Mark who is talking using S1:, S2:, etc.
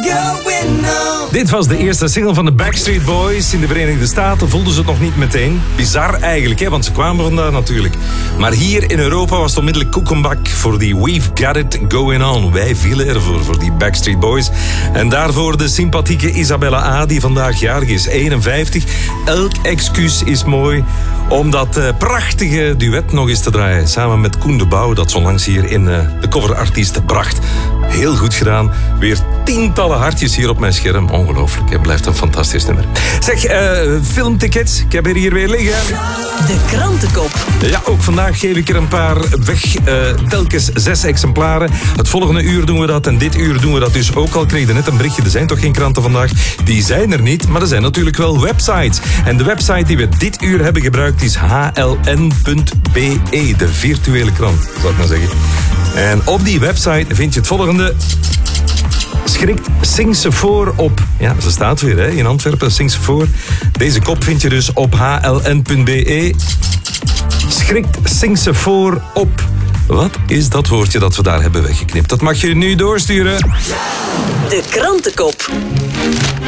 S1: Dit was de eerste single van de Backstreet Boys. In de Verenigde Staten voelden ze het nog niet meteen. Bizar eigenlijk, hè, want ze kwamen vandaar natuurlijk. Maar hier in Europa was het onmiddellijk koek en bak voor die We've Got It Going On. Wij vielen ervoor, voor die Backstreet Boys. En daarvoor de sympathieke Isabella A, die vandaag jarig is, 51. Elk excuus is mooi om dat prachtige duet nog eens te draaien. Samen met Koen de Bouw, dat zo langs hier in de coverartiest bracht. Heel goed gedaan. Weer tientallen hartjes hier op mijn scherm. Ongelooflijk, het blijft een fantastisch nummer. Zeg, filmtickets, ik heb er hier weer liggen.
S2: De krantenkop.
S1: Ja, ook vandaag geef ik er een paar weg. Telkens 6 exemplaren. Het volgende uur doen we dat en dit uur doen we dat dus ook al. Ik kreeg net een berichtje, er zijn toch geen kranten vandaag? Die zijn er niet, maar er zijn natuurlijk wel websites. En de website die we dit uur hebben gebruikt is hln.be. De virtuele krant, zou ik maar zeggen. En op die website vind je het volgende. Schrikt Singsevoor op. Ja, ze staat weer hè, in Antwerpen, Singsevoor. Deze kop vind je dus op hln.be. Schrikt Singsevoor op. Wat is dat woordje dat we daar hebben weggeknipt? Dat mag je nu doorsturen.
S2: De krantenkop.